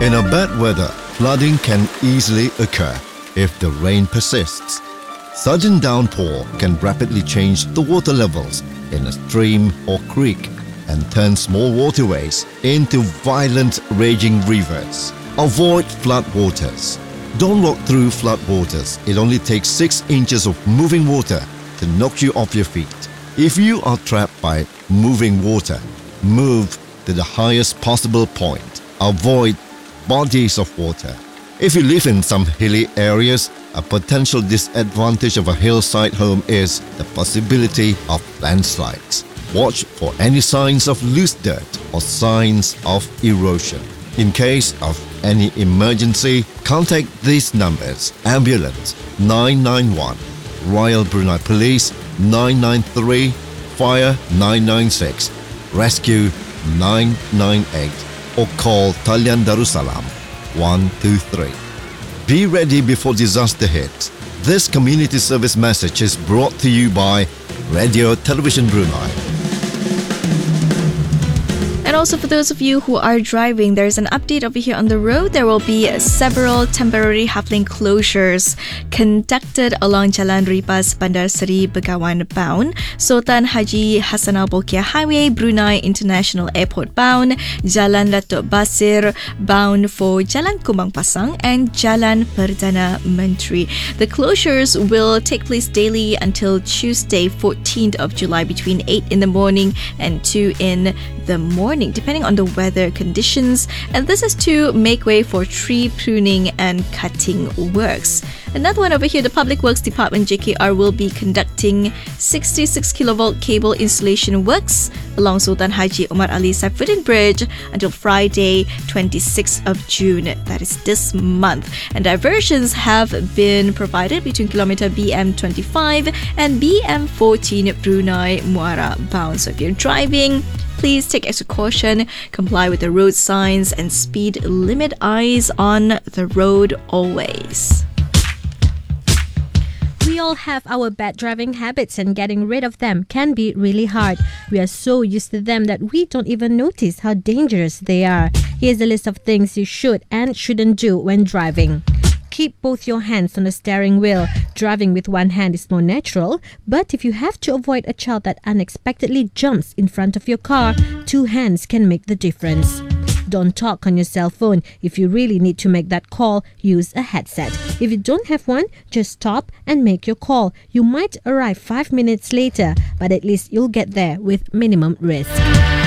In a bad weather, flooding can easily occur if the rain persists. Sudden downpour can rapidly change the water levels in a stream or creek and turn small waterways into violent raging rivers. Avoid floodwaters. Don't walk through floodwaters. It only takes 6 inches of moving water to knock you off your feet. If you are trapped by moving water, move to the highest possible point. Avoid bodies of water. If you live in some hilly areas, a potential disadvantage of a hillside home is the possibility of landslides. Watch for any signs of loose dirt or signs of erosion. In case of any emergency, contact these numbers: Ambulance 991, Royal Brunei Police 993, Fire 996, Rescue 998, or call Talian Darussalam 123. Be ready before disaster hits. This community service message is brought to you by Radio Television Brunei. And also for those of you who are driving, there's an update over here on the road. There will be several temporary half-lane closures conducted along Jalan Ripas Bandar Seri Begawan bound, Sultan Haji Hassanal Bolkiah Highway, Brunei International Airport bound, Jalan Datuk Basir bound for Jalan Kumbang Pasang and Jalan Perdana Menteri. The closures will take place daily until Tuesday, 14th of July between 8 in the morning and 2 in the morning, depending on the weather conditions, and this is to make way for tree pruning and cutting works. Another one over here, the Public Works Department JKR will be conducting 66 kilovolt cable installation works along Sultan Haji Omar Ali Saifuddin Bridge until Friday 26th of June, that is this month, and diversions have been provided between kilometer BM25 and BM14 Brunei Muara bound. So if you're driving, please take extra caution, comply with the road signs, and speed limit. Eyes on the road always. We all have our bad driving habits, and getting rid of them can be really hard. We are so used to them that we don't even notice how dangerous they are. Here's a list of things you should and shouldn't do when driving. Keep both your hands on the steering wheel. Driving with one hand is more natural, but if you have to avoid a child that unexpectedly jumps in front of your car, 2 hands can make the difference. Don't talk on your cell phone. If you really need to make that call, use a headset. If you don't have one, just stop and make your call. You might arrive 5 minutes later, but at least you'll get there with minimum risk.